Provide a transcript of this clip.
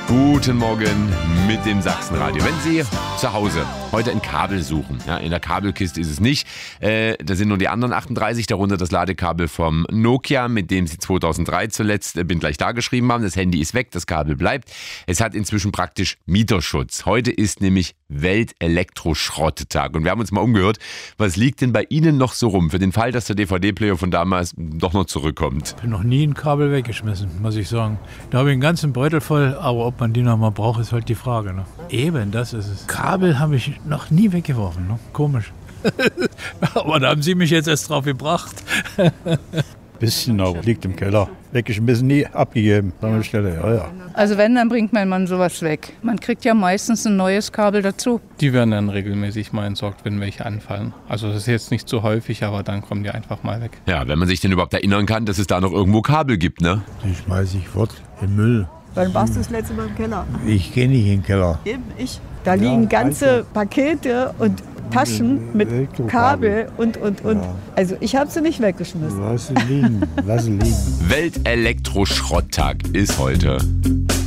Guten Morgen mit dem Sachsenradio. Wenn Sie zu Hause heute ein Kabel suchen, ja, in der Kabelkiste ist es nicht, da sind nur die anderen 38, darunter das Ladekabel vom Nokia, mit dem Sie 2003 zuletzt bin gleich da geschrieben haben. Das Handy ist weg, das Kabel bleibt. Es hat inzwischen praktisch Mieterschutz. Heute ist nämlich Weltelektroschrotttag und wir haben uns mal umgehört, was liegt denn bei Ihnen noch so rum, für den Fall, dass der DVD-Player von damals doch noch zurückkommt? Ich habe noch nie ein Kabel weggeschmissen, muss ich sagen. Da habe ich einen ganzen Beutel voll, aber ob man die noch mal braucht, ist halt die Frage. Ne? Eben, das ist es. Kabel habe ich noch nie weggeworfen, ne? Komisch. Aber da haben Sie mich jetzt erst drauf gebracht. Bisschen, aber liegt im Keller. Weggeschmissen, nie abgegeben. An der Stelle, ja. Also wenn, dann bringt mein Mann sowas weg. Man kriegt ja meistens ein neues Kabel dazu. Die werden dann regelmäßig mal entsorgt, wenn welche anfallen. Also das ist jetzt nicht so häufig, aber dann kommen die einfach mal weg. Ja, wenn man sich denn überhaupt erinnern kann, dass es da noch irgendwo Kabel gibt, ne? Die schmeiße ich fort im Müll. Wann warst du das letzte Mal im Keller? Ich gehe nicht in den Keller. Eben, ich. Da liegen ganze Pakete und Taschen mit Kabel und. Ja. Also ich habe sie nicht weggeschmissen. Lass sie liegen. Weltelektroschrotttag ist heute.